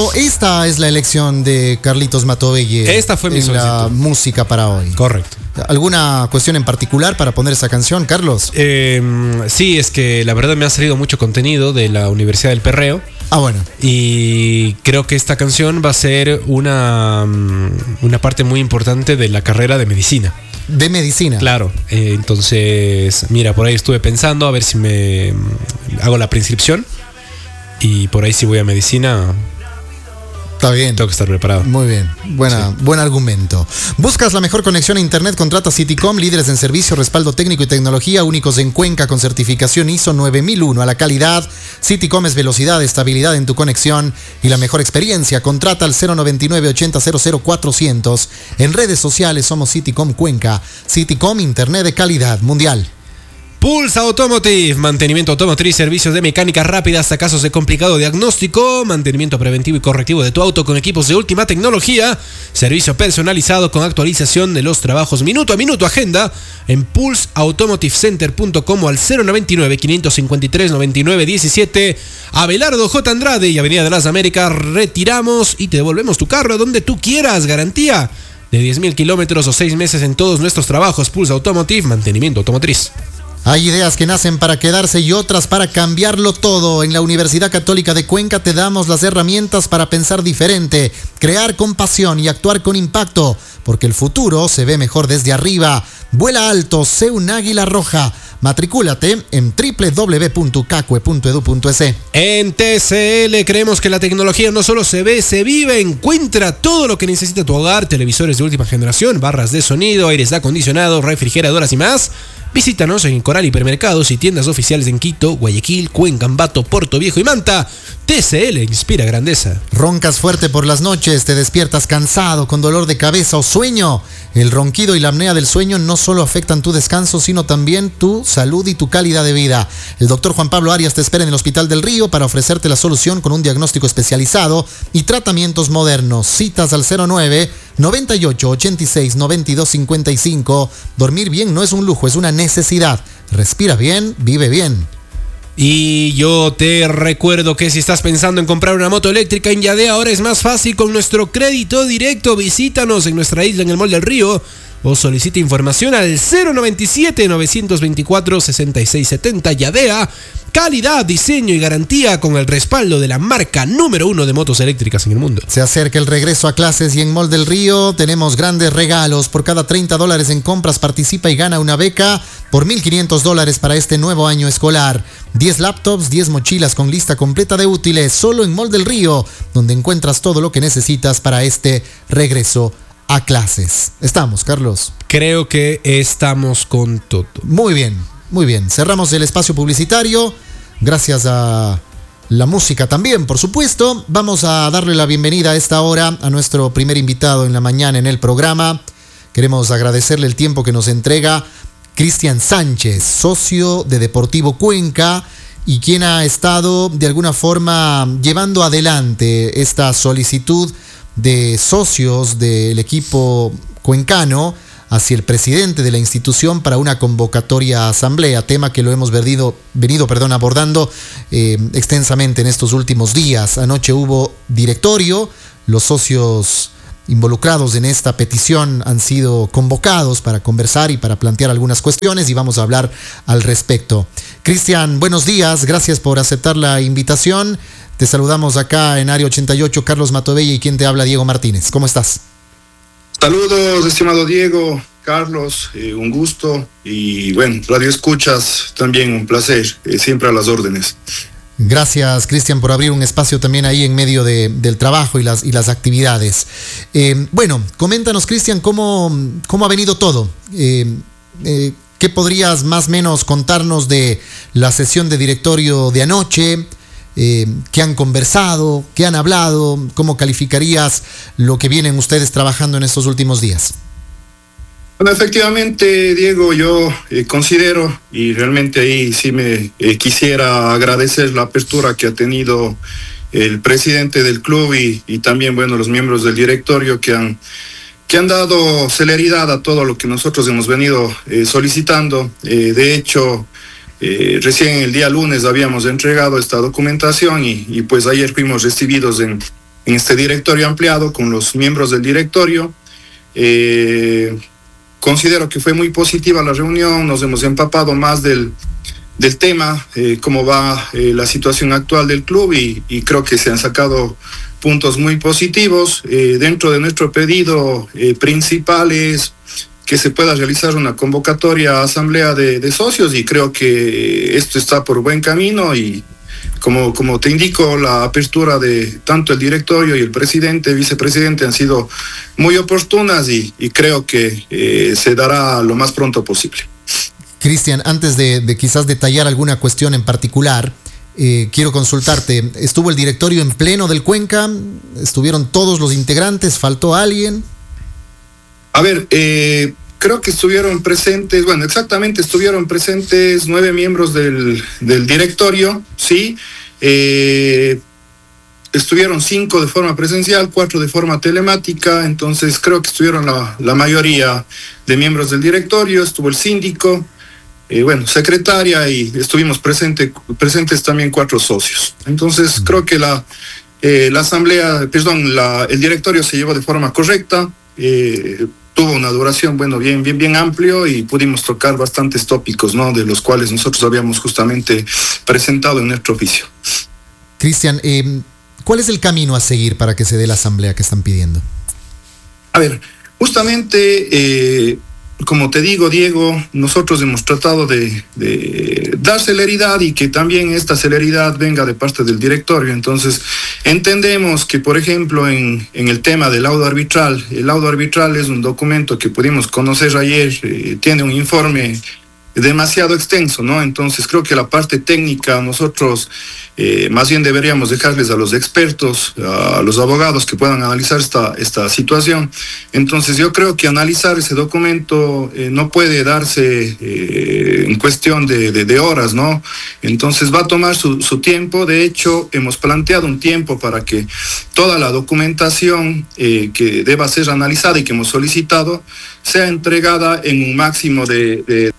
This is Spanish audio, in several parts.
Pero esta es la elección de Carlitos Matovelle. Esta fue mi solicitud. La música para hoy. Correcto. ¿Alguna cuestión en particular para poner esa canción, Carlos? Sí, es que la verdad me ha salido mucho contenido de la Universidad del Perreo. Bueno. Y creo que esta canción va a ser una parte muy importante de la carrera de medicina. De medicina. Claro. Entonces, mira, por ahí estuve pensando a ver si me hago la preinscripción. Y por ahí si voy a medicina... Está bien. Tengo que estar preparado. Muy bien. Buen argumento. ¿Buscas la mejor conexión a internet? Contrata Citycom, líderes en servicio, respaldo técnico y tecnología, únicos en Cuenca con certificación ISO 9001 a la calidad. Citycom es velocidad, estabilidad en tu conexión y la mejor experiencia. Contrata al 099 80 00 400. En redes sociales somos Citycom Cuenca. Citycom, internet de calidad mundial. Pulsa Automotive, mantenimiento automotriz, servicios de mecánica rápida hasta casos de complicado diagnóstico, mantenimiento preventivo y correctivo de tu auto con equipos de última tecnología, servicio personalizado con actualización de los trabajos minuto a minuto, agenda en pulseautomotivecenter.com o al 099 553 99 17. Abelardo J. Andrade y Avenida de las Américas. Retiramos y te devolvemos tu carro donde tú quieras, garantía de 10.000 kilómetros o 6 meses en todos nuestros trabajos. Pulsa Automotive, mantenimiento automotriz. Hay ideas que nacen para quedarse y otras para cambiarlo todo. En la Universidad Católica de Cuenca te damos las herramientas para pensar diferente, crear con pasión y actuar con impacto, porque el futuro se ve mejor desde arriba. Vuela alto, sé un águila roja. Matricúlate en www.cacue.edu.es. En TCL creemos que la tecnología no solo se ve, se vive. Encuentra todo lo que necesita tu hogar: televisores de última generación, barras de sonido, aires acondicionados, refrigeradoras y más. Visítanos en Coral Hipermercados y tiendas oficiales en Quito, Guayaquil, Cuenca, Ambato, Puerto Viejo y Manta. TCL inspira grandeza. ¿Roncas fuerte por las noches? ¿Te despiertas cansado, con dolor de cabeza o sueño? El ronquido y la apnea del sueño no solo afectan tu descanso, sino también tu salud y tu calidad de vida. El doctor Juan Pablo Arias te espera en el Hospital del Río para ofrecerte la solución con un diagnóstico especializado y tratamientos modernos. Citas al 09 98 86 92 55. Dormir bien no es un lujo, es una necesidad. Respira bien, vive bien. Y yo te recuerdo que si estás pensando en comprar una moto eléctrica en Yadea, ahora es más fácil con nuestro crédito directo. Visítanos en nuestra isla en el Mall del Río o solicita información al 097 924 6670. Yadea, calidad, diseño y garantía con el respaldo de la marca número 1 de motos eléctricas en el mundo. Se acerca el regreso a clases y en Mall del Río tenemos grandes regalos. Por cada $30 en compras participa y gana una beca por $1,500 para este nuevo año escolar. 10 laptops, 10 mochilas con lista completa de útiles, solo en Mall del Río, donde encuentras todo lo que necesitas para este regreso a clases. ¿Estamos, Carlos? Creo que estamos con todo. Muy bien, muy bien. Cerramos el espacio publicitario. Gracias a la música también, por supuesto. Vamos a darle la bienvenida a esta hora a nuestro primer invitado en la mañana en el programa. Queremos agradecerle el tiempo que nos entrega Cristian Sánchez, socio de Deportivo Cuenca y quien ha estado de alguna forma llevando adelante esta solicitud de socios del equipo cuencano hacia el presidente de la institución para una convocatoria asamblea, tema que lo hemos venido abordando extensamente en estos últimos días. Anoche hubo directorio, los socios involucrados en esta petición han sido convocados para conversar y para plantear algunas cuestiones y vamos a hablar al respecto. Cristian, buenos días, gracias por aceptar la invitación. Te saludamos acá en Área 88, Carlos Matovelle, y quien te habla, Diego Martínez. ¿Cómo estás? Saludos, estimado Diego, Carlos, un gusto y bueno, Radio Escuchas también un placer, siempre a las órdenes. Gracias, Cristian, por abrir un espacio también ahí en medio del trabajo y las actividades. Bueno, coméntanos, Cristian, ¿cómo ha venido todo? ¿Qué podrías más o menos contarnos de la sesión de directorio de anoche? ¿Qué han conversado? ¿Qué han hablado? ¿Cómo calificarías lo que vienen ustedes trabajando en estos últimos días? Bueno, efectivamente, Diego, yo considero, y realmente ahí sí me quisiera agradecer la apertura que ha tenido el presidente del club y también, bueno, los miembros del directorio que han dado celeridad a todo lo que nosotros hemos venido solicitando. De hecho, recién el día lunes habíamos entregado esta documentación y pues ayer fuimos recibidos en en este directorio ampliado con los miembros del directorio. Considero que fue muy positiva la reunión, nos hemos empapado más del tema, cómo va la situación actual del club y creo que se han sacado puntos muy positivos. Dentro de nuestro pedido principal es que se pueda realizar una convocatoria a asamblea de socios y creo que esto está por buen camino y como te indico, la apertura de tanto el directorio y el presidente, vicepresidente han sido muy oportunas y creo que se dará lo más pronto posible. Cristian, antes de quizás detallar alguna cuestión en particular, quiero consultarte, ¿estuvo el directorio en pleno del Cuenca? ¿Estuvieron todos los integrantes? ¿Faltó alguien? A ver, creo que estuvieron presentes, estuvieron presentes 9 miembros del directorio, ¿sí? Estuvieron 5 de forma presencial, 4 de forma telemática, entonces creo que estuvieron la mayoría de miembros del directorio, estuvo el síndico, secretaria y estuvimos presentes también 4 socios. Entonces creo que el directorio se llevó de forma correcta, tuvo una duración, bien amplio y pudimos tocar bastantes tópicos, ¿no? De los cuales nosotros habíamos justamente presentado en nuestro oficio. Cristian, ¿cuál es el camino a seguir para que se dé la asamblea que están pidiendo? A ver, justamente, como te digo, Diego, nosotros hemos tratado de dar celeridad y que también esta celeridad venga de parte del directorio. Entonces, entendemos que, por ejemplo, en el tema del laudo arbitral, el laudo arbitral es un documento que pudimos conocer ayer, tiene un informe demasiado extenso, ¿no? Entonces creo que la parte técnica nosotros más bien deberíamos dejarles a los expertos, a los abogados que puedan analizar esta situación. Entonces yo creo que analizar ese documento no puede darse en cuestión de horas, ¿no? Entonces va a tomar su tiempo. De hecho, hemos planteado un tiempo para que toda la documentación que deba ser analizada y que hemos solicitado sea entregada en un máximo de...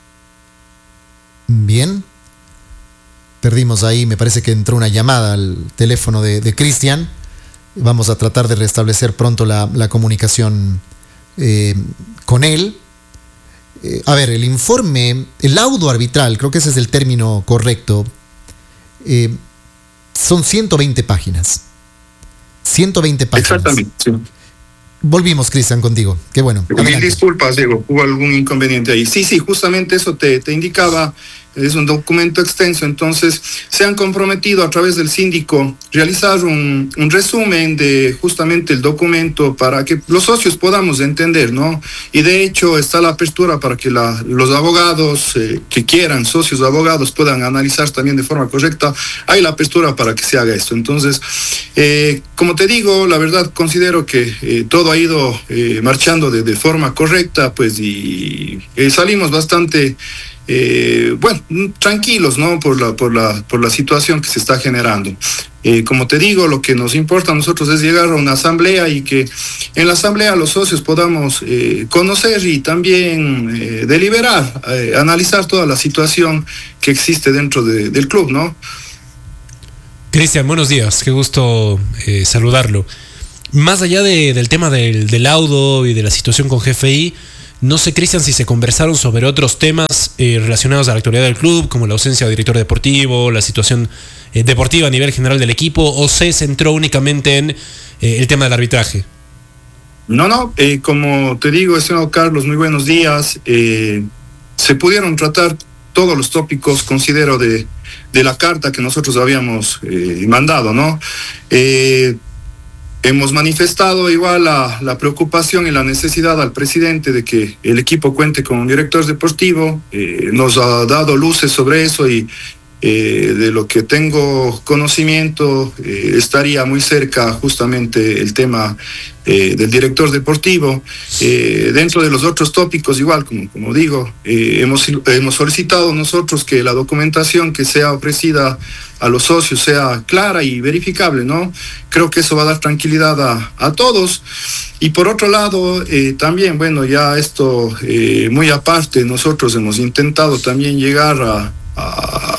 Bien. Perdimos ahí, me parece que entró una llamada al teléfono de Cristian. Vamos a tratar de restablecer pronto la comunicación con él. A ver, el informe, el laudo arbitral, creo que ese es el término correcto, son 120 páginas. 120 páginas. Exactamente, sí. Volvimos, Cristian, contigo. Qué bueno. Mil disculpas, Diego, hubo algún inconveniente ahí. Sí, justamente eso te indicaba. Es un documento extenso, entonces se han comprometido a través del síndico realizar un resumen de justamente el documento para que los socios podamos entender, ¿no? Y de hecho está la apertura para que los abogados que quieran, socios abogados, puedan analizar también de forma correcta. Hay la apertura para que se haga esto. Entonces, como te digo, la verdad considero que todo ha ido marchando de forma correcta, pues, y salimos bastante... tranquilos, ¿no? Por la situación que se está generando. Como te digo, lo que nos importa a nosotros es llegar a una asamblea y que en la asamblea los socios podamos conocer y también deliberar, analizar toda la situación que existe dentro del club, ¿no? Cristian, buenos días, qué gusto saludarlo. Más allá del tema del laudo y de la situación con GFI, no sé, Cristian, si se conversaron sobre otros temas relacionados a la actualidad del club, como la ausencia de director deportivo, la situación deportiva a nivel general del equipo, o se centró únicamente en el tema del arbitraje. No, como te digo, estimado Carlos, muy buenos días. Se pudieron tratar todos los tópicos, considero, de la carta que nosotros habíamos mandado, ¿no? Hemos manifestado igual la preocupación y la necesidad al presidente de que el equipo cuente con un director deportivo. Nos ha dado luces sobre eso y de lo que tengo conocimiento estaría muy cerca justamente el tema del director deportivo. Dentro de los otros tópicos, igual, como digo, hemos solicitado nosotros que la documentación que sea ofrecida a los socios sea clara y verificable, ¿no? Creo que eso va a dar tranquilidad a todos. Y por otro lado, también, ya esto muy aparte, nosotros hemos intentado también llegar a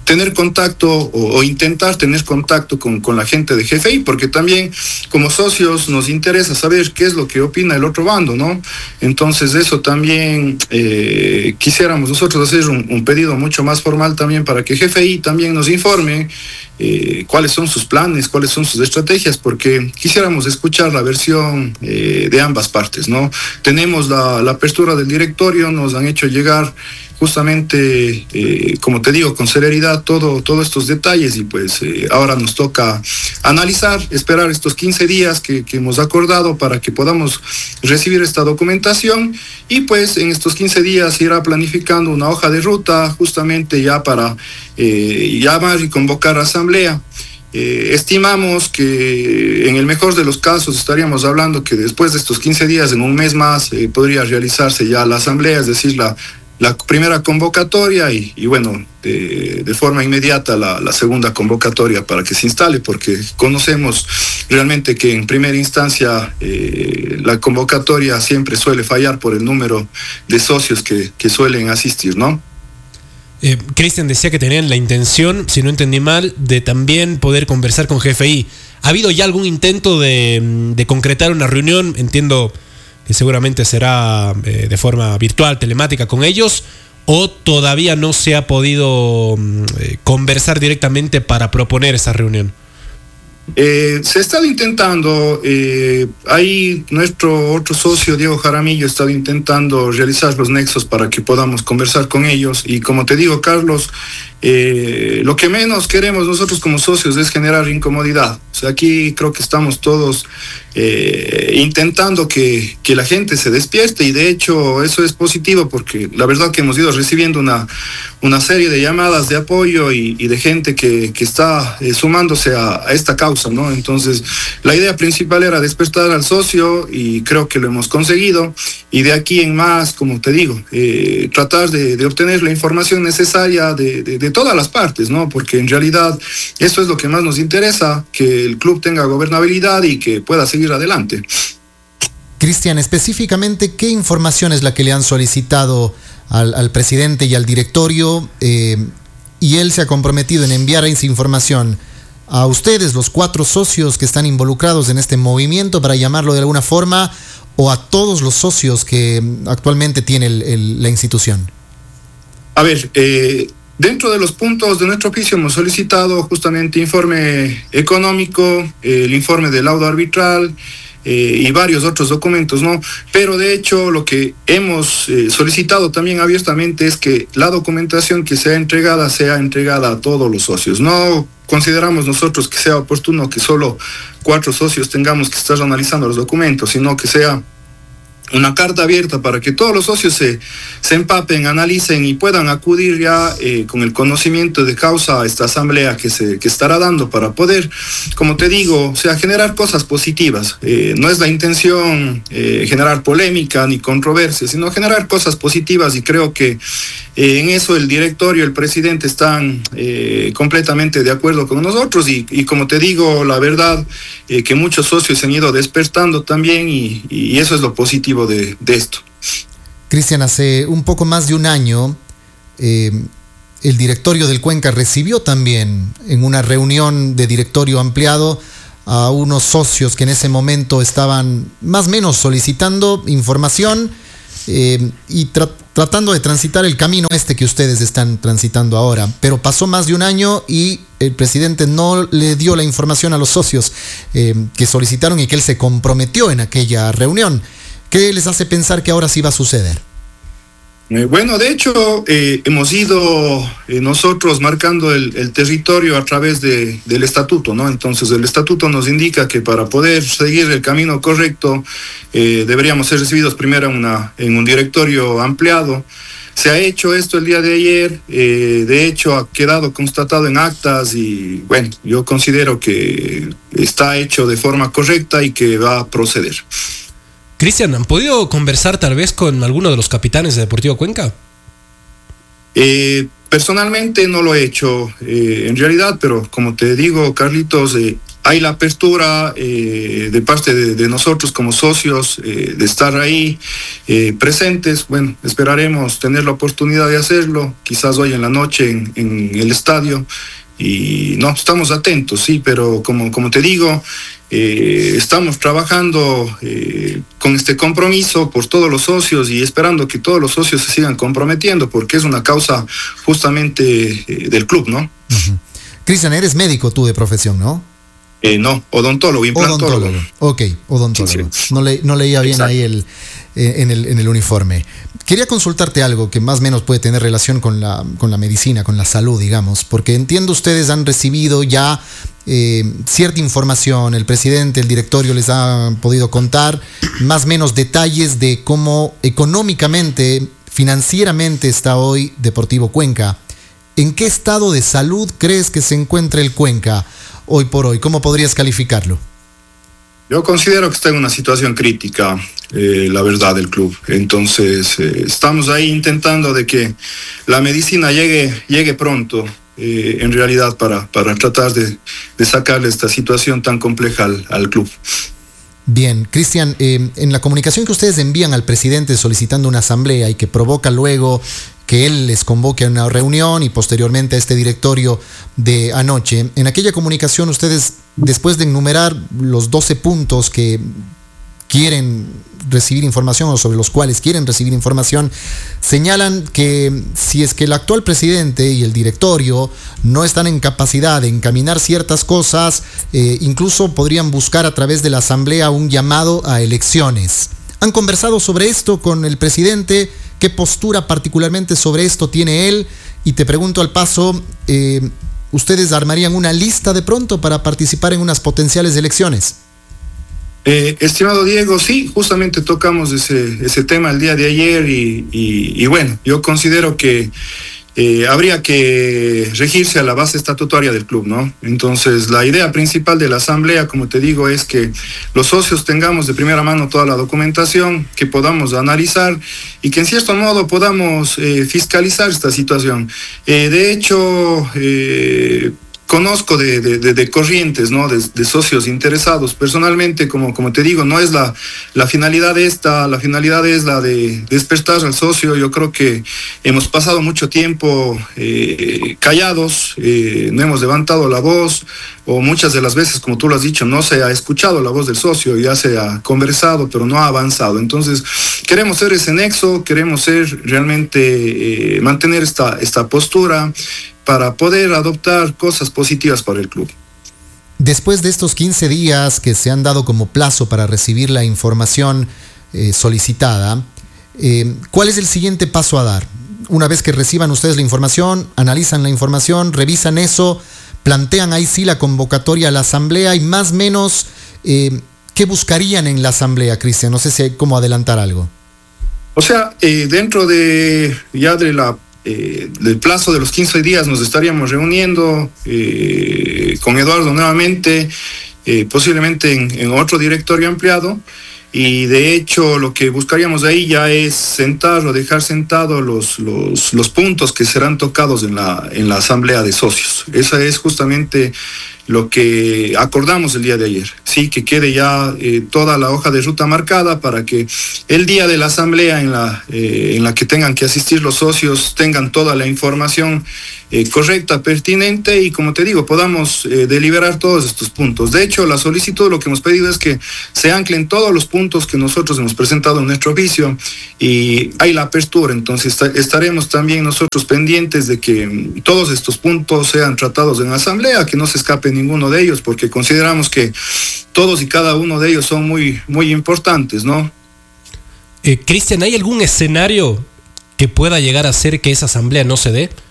tener contacto o intentar tener contacto con la gente de GFI, porque también como socios nos interesa saber qué es lo que opina el otro bando, ¿no? Entonces eso también quisiéramos nosotros hacer un pedido mucho más formal también para que GFI también nos informe cuáles son sus planes, cuáles son sus estrategias, porque quisiéramos escuchar la versión de ambas partes, ¿no? Tenemos la apertura del directorio, nos han hecho llegar justamente, como te digo, con celeridad todos estos detalles y pues ahora nos toca analizar, esperar estos 15 días que hemos acordado para que podamos recibir esta documentación y pues en estos 15 días irá planificando una hoja de ruta justamente ya para llamar y convocar asamblea. Estimamos que en el mejor de los casos estaríamos hablando que después de estos 15 días, en un mes más, podría realizarse ya la asamblea, es decir, la primera convocatoria y bueno, de forma inmediata la segunda convocatoria para que se instale, porque conocemos realmente que en primera instancia la convocatoria siempre suele fallar por el número de socios que suelen asistir, ¿no? Cristian decía que tenían la intención, si no entendí mal, de también poder conversar con GFI. ¿Ha habido ya algún intento de concretar una reunión? Entiendo que seguramente será de forma virtual, telemática con ellos, o todavía no se ha podido conversar directamente para proponer esa reunión. Se ha estado intentando, ahí nuestro otro socio, Diego Jaramillo, ha estado intentando realizar los nexos para que podamos conversar con ellos y como te digo, Carlos, lo que menos queremos nosotros como socios es generar incomodidad. O sea, aquí creo que estamos todos intentando que la gente se despierte y de hecho eso es positivo porque la verdad que hemos ido recibiendo una serie de llamadas de apoyo y de gente que está sumándose a esta causa, ¿no? Entonces, la idea principal era despertar al socio y creo que lo hemos conseguido y de aquí en más, como te digo, tratar de obtener la información necesaria de todas las partes, ¿no? Porque en realidad eso es lo que más nos interesa, que el club tenga gobernabilidad y que pueda seguir adelante. Cristian, específicamente, ¿qué información es la que le han solicitado al presidente y al directorio? Y él se ha comprometido en enviar esa información a ustedes, los 4 socios que están involucrados en este movimiento, para llamarlo de alguna forma, o a todos los socios que actualmente tiene la institución. A ver, dentro de los puntos de nuestro oficio hemos solicitado justamente informe económico, el informe del laudo arbitral y varios otros documentos, ¿no? Pero de hecho lo que hemos solicitado también abiertamente es que la documentación que sea entregada a todos los socios. No consideramos nosotros que sea oportuno que solo 4 socios tengamos que estar analizando los documentos, sino que sea una carta abierta para que todos los socios se empapen, analicen y puedan acudir ya con el conocimiento de causa a esta asamblea que estará dando para poder, como te digo, o sea, generar cosas positivas. No es la intención generar polémica ni controversia, sino generar cosas positivas y creo que en eso el directorio, el presidente están completamente de acuerdo con nosotros y como te digo, la verdad que muchos socios se han ido despertando también y eso es lo positivo de esto. Cristian, hace un poco más de un año el directorio del Cuenca recibió también en una reunión de directorio ampliado a unos socios que en ese momento estaban más o menos solicitando información y tratando de transitar el camino que ustedes están transitando ahora. Pero pasó más de un año y el presidente no le dio la información a los socios que solicitaron y que él se comprometió en aquella reunión. ¿Qué les hace pensar que ahora sí va a suceder? Bueno, de hecho, hemos ido nosotros marcando el territorio a través del estatuto, ¿no? Entonces, el estatuto nos indica que para poder seguir el camino correcto, deberíamos ser recibidos primero en un directorio ampliado. Se ha hecho esto el día de ayer, de hecho ha quedado constatado en actas y bueno, yo considero que está hecho de forma correcta y que va a proceder. Cristian, ¿han podido conversar tal vez con alguno de los capitanes de Deportivo Cuenca? Personalmente no lo he hecho en realidad, pero como te digo, Carlitos, hay la apertura de parte de nosotros como socios de estar ahí presentes. Bueno, esperaremos tener la oportunidad de hacerlo, quizás hoy en la noche en el estadio. Y no, estamos atentos, sí, pero como te digo, estamos trabajando con este compromiso por todos los socios y esperando que todos los socios se sigan comprometiendo, porque es una causa justamente del club, ¿no? Uh-huh. Cristian, eres médico tú de profesión, ¿no? No, odontólogo, implantólogo. Ok, odontólogo. Sí. No leía bien. Exacto. Ahí en el uniforme. Quería consultarte algo que más o menos puede tener relación con la medicina, con la salud, digamos, porque entiendo ustedes han recibido ya cierta información, el presidente, el directorio les ha podido contar más o menos detalles de cómo económicamente, financieramente está hoy Deportivo Cuenca. ¿En qué estado de salud crees que se encuentra el Cuenca hoy por hoy? ¿Cómo podrías calificarlo? Yo considero que está en una situación crítica, la verdad, del club. Entonces, estamos ahí intentando de que la medicina llegue pronto, en realidad, para tratar de sacarle esta situación tan compleja al club. Bien, Cristian, en la comunicación que ustedes envían al presidente solicitando una asamblea y que provoca luego que él les convoque a una reunión y posteriormente a este directorio de anoche, en aquella comunicación ustedes, después de enumerar los 12 puntos que quieren recibir información o sobre los cuales quieren recibir información, señalan que si es que el actual presidente y el directorio no están en capacidad de encaminar ciertas cosas, incluso podrían buscar a través de la asamblea un llamado a elecciones. ¿Han conversado sobre esto con el presidente? ¿Qué postura particularmente sobre esto tiene él? Y te pregunto al paso, ¿ustedes armarían una lista de pronto para participar en unas potenciales elecciones? Estimado Diego, sí, justamente tocamos ese tema el día de ayer y bueno, yo considero que habría que regirse a la base estatutaria del club, ¿no? Entonces, la idea principal de la asamblea, como te digo, es que los socios tengamos de primera mano toda la documentación, que podamos analizar y que en cierto modo podamos fiscalizar esta situación. De hecho, conozco de corrientes, ¿no? De socios interesados. Personalmente, como te digo, no es la finalidad esta, la finalidad es la de despertar al socio. Yo creo que hemos pasado mucho tiempo callados, no hemos levantado la voz, o muchas de las veces, como tú lo has dicho, no se ha escuchado la voz del socio, ya se ha conversado, pero no ha avanzado. Entonces, queremos ser ese nexo, queremos ser realmente, mantener esta postura, para poder adoptar cosas positivas para el club. Después de estos 15 días que se han dado como plazo para recibir la información solicitada, ¿cuál es el siguiente paso a dar? Una vez que reciban ustedes la información, analizan la información, revisan eso, plantean ahí sí la convocatoria a la asamblea y más o menos, ¿qué buscarían en la asamblea, Cristian? No sé si hay cómo adelantar algo. O sea, dentro del plazo de los 15 días nos estaríamos reuniendo con Eduardo nuevamente, posiblemente en otro directorio ampliado, y de hecho lo que buscaríamos de ahí ya es sentar o dejar sentados los puntos que serán tocados en la asamblea de socios. Esa es justamente lo que acordamos el día de ayer, sí, que quede ya toda la hoja de ruta marcada para que el día de la asamblea en la que tengan que asistir los socios tengan toda la información correcta, pertinente, y como te digo, podamos deliberar todos estos puntos. De hecho, la solicitud, lo que hemos pedido es que se anclen todos los puntos que nosotros hemos presentado en nuestro oficio y hay la apertura. Entonces estaremos también nosotros pendientes de que todos estos puntos sean tratados en la asamblea, que no se escape ninguno de ellos, porque consideramos que todos y cada uno de ellos son muy, muy importantes, ¿no? Cristian, ¿hay algún escenario que pueda llegar a ser que esa asamblea no se dé?